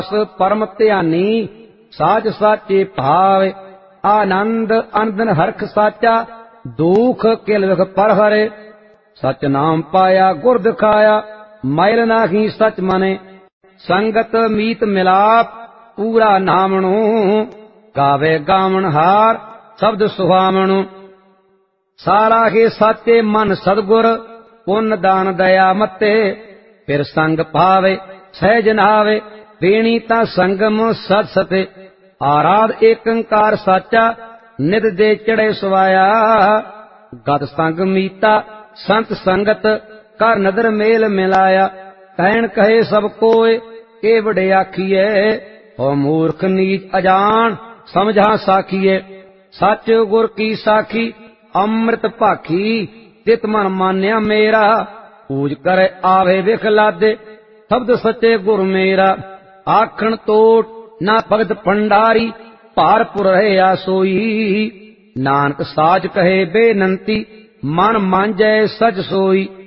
परम ध्यानी साच साचे भावे। आनंद अनंदन हरख साचा दुख किल विख पर हरे। सच नाम पाया गुर दिखाया मैल नाही सच मने। संगत मीत मिलाप पूरा नामणु गावे गावण हार शब्द सुहावणु। सारा हे साचे मन सदगुर पुन दान दया मते। फिर संग पावे सहज नावे देनी ता संगम सत सते। आराध एकंकार साचा नित दे चढ़े सवाया। गत संग मीता संत संगत कर नदर मेल मिलाया। कहन कहे सब कोय के बड़े आखिए। हो मूर्ख नीच अजान समझा साखिए। सच गुर की साखी अमृत भाखी तित मन मान्या मेरा। पूज करे आवे विख लादे शब्द सच्चे गुर मेरा। आखण तोट ना भगत भंडारी भारपुर रहे आसोई। नानक साच कहे बेनंती मन मांझे सच सोई।